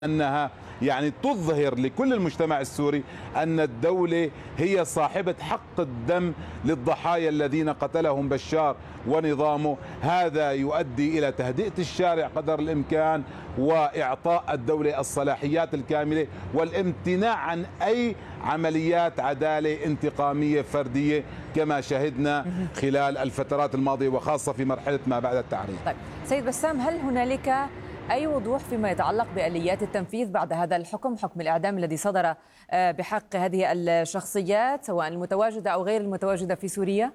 أنها يعني تظهر لكل المجتمع السوري أن الدولة هي صاحبة حق الدم للضحايا الذين قتلهم بشار ونظامه. هذا يؤدي إلى تهدئة الشارع قدر الإمكان وإعطاء الدولة الصلاحيات الكاملة والامتناع عن أي عمليات عدالة انتقامية فردية كما شهدنا خلال الفترات الماضية وخاصة في مرحلة ما بعد التحرير. طيب سيد بسام، هل هنالك أي وضوح فيما يتعلق بآليات التنفيذ بعد هذا الحكم، حكم الإعدام الذي صدر بحق هذه الشخصيات سواء المتواجدة أو غير المتواجدة في سوريا؟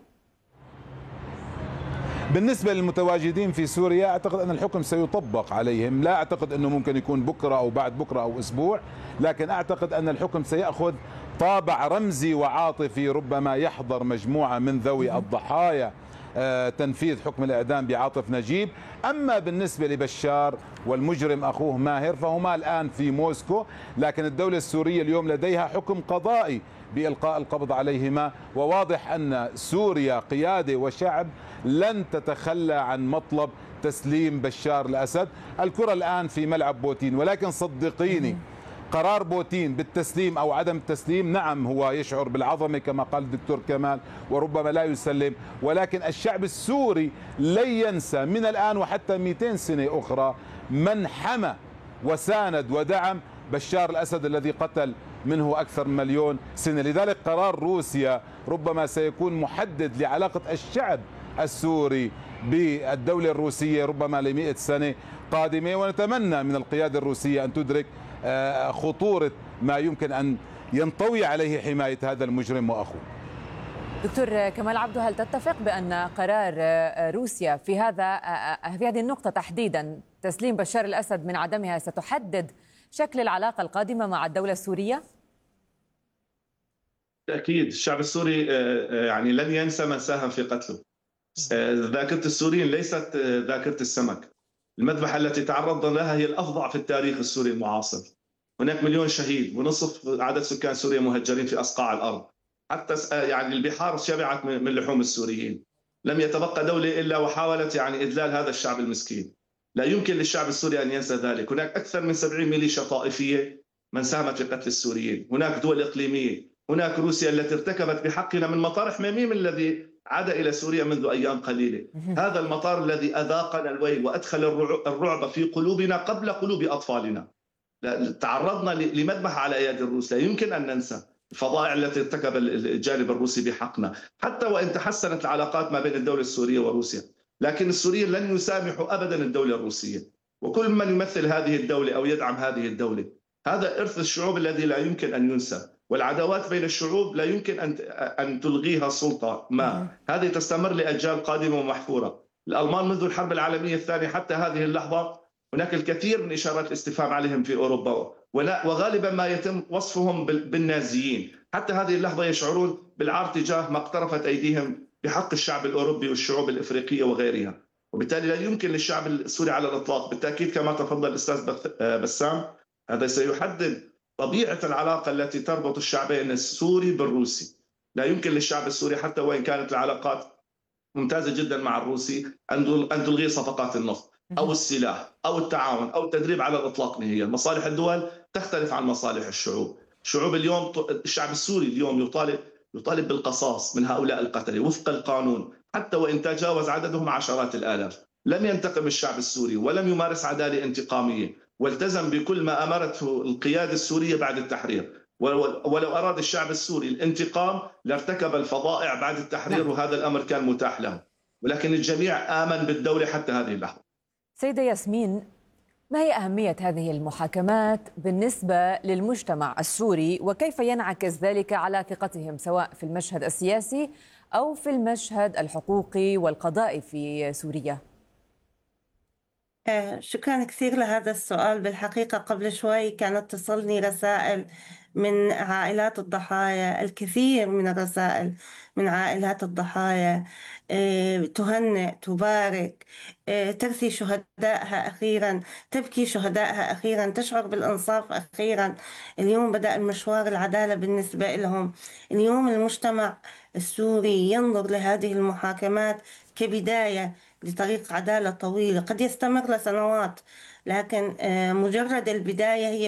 بالنسبة للمتواجدين في سوريا أعتقد أن الحكم سيطبق عليهم، لا أعتقد أنه ممكن يكون بكرة أو بعد بكرة أو أسبوع، لكن أعتقد أن الحكم سيأخذ طابع رمزي وعاطفي، ربما يحضر مجموعة من ذوي الضحايا تنفيذ حكم الإعدام بعاطف نجيب. أما بالنسبة لبشار والمجرم أخوه ماهر فهما الآن في موسكو، لكن الدولة السورية اليوم لديها حكم قضائي بإلقاء القبض عليهما، وواضح أن سوريا قيادة وشعب لن تتخلى عن مطلب تسليم بشار الأسد. الكرة الآن في ملعب بوتين، ولكن صدقيني قرار بوتين بالتسليم أو عدم التسليم، نعم هو يشعر بالعظمة كما قال الدكتور كمال وربما لا يسلم، ولكن الشعب السوري لن ينسى من الآن وحتى 200 سنة أخرى من حمى وساند ودعم بشار الأسد الذي قتل منه أكثر من 1,000,000 سنة. لذلك قرار روسيا ربما سيكون محدد لعلاقة الشعب السوري بالدولة الروسية ربما ل100 سنة قادمة، ونتمنى من القيادة الروسية أن تدرك خطورة ما يمكن أن ينطوي عليه حماية هذا المجرم وأخوه. دكتور كمال عبده، هل تتفق بأن قرار روسيا في هذه النقطة تحديدا تسليم بشار الأسد من عدمها ستحدد شكل العلاقة القادمة مع الدولة السورية؟ أكيد الشعب السوري يعني لن ينسى من ساهم في قتله. ذاكرة السوريين ليست ذاكرة السمك. المذبحة التي تعرضنا لها هي الأفظع في التاريخ السوري المعاصر. هناك 1,000,000 شهيد ونصف عدد سكان سوريا مهجرين في أصقاع الأرض، حتى يعني البحار شبعت من لحوم السوريين. لم يتبقى دولة إلا وحاولت يعني إذلال هذا الشعب المسكين. لا يمكن للشعب السوري أن ينسى ذلك. هناك أكثر من 70 ميليشيا طائفية من ساهمت في قتل السوريين. هناك دول إقليمية، هناك روسيا التي ارتكبت بحقنا من مطار حميميم الذي عاد إلى سوريا منذ أيام قليلة. هذا المطار الذي أذاقنا الويل وأدخل الرعب في قلوبنا قبل قلوب أطفالنا. تعرضنا لمذبحة على أيادي الروس. لا يمكن أن ننسى الفظائع التي ارتكب الجانب الروسي بحقنا، حتى وإن تحسنت العلاقات ما بين الدولة السورية وروسيا، لكن السوريين لن يسامحوا أبدا الدولة الروسية وكل من يمثل هذه الدولة أو يدعم هذه الدولة. هذا إرث الشعوب الذي لا يمكن أن ينسى، والعداوات بين الشعوب لا يمكن أن تلغيها سلطة ما. هذه تستمر لأجيال قادمة ومحفورة. الألمان منذ الحرب العالمية الثانية حتى هذه اللحظة هناك الكثير من إشارات الاستفهام عليهم في أوروبا، وغالبا ما يتم وصفهم بالنازيين. حتى هذه اللحظة يشعرون بالعار تجاه ما اقترفت أيديهم بحق الشعب الأوروبي والشعوب الإفريقية وغيرها. وبالتالي لا يمكن للشعب السوري على الإطلاق، بالتأكيد كما تفضل الأستاذ بسام، هذا سيحدد طبيعة العلاقة التي تربط الشعبين السوري بالروسي. لا يمكن للشعب السوري حتى وإن كانت العلاقات ممتازة جدا مع الروسي أن تلغي صفقات النفط أو السلاح أو التعاون أو التدريب على الإطلاق نهائيا. مصالح الدول تختلف عن مصالح الشعوب. اليوم الشعب السوري اليوم يطالب بالقصاص من هؤلاء القتلة وفق القانون، حتى وإن تجاوز عددهم عشرات الآلاف. لم ينتقم الشعب السوري ولم يمارس عدالة انتقامية، والتزم بكل ما أمرته القيادة السورية بعد التحرير. ولو أراد الشعب السوري الانتقام لارتكب الفظائع بعد التحرير، وهذا الأمر كان متاح له، ولكن الجميع آمن بالدولة حتى هذه اللحظة. سيدة ياسمين، ما هي أهمية هذه المحاكمات بالنسبة للمجتمع السوري، وكيف ينعكس ذلك على ثقتهم سواء في المشهد السياسي أو في المشهد الحقوقي والقضائي في سوريا؟ شكرا كثير لهذا السؤال. بالحقيقة قبل شوي كانت تصلني رسائل من عائلات الضحايا، الكثير من الرسائل من عائلات الضحايا تهنئ، تبارك، ترثي شهدائها أخيرا، تبكي شهدائها أخيرا، تشعر بالإنصاف أخيرا. اليوم بدأ المشوار العدالة بالنسبة لهم. اليوم المجتمع السوري ينظر لهذه المحاكمات كبداية لطريق عدالة طويلة قد يستمر لسنوات، لكن مجرد البداية هي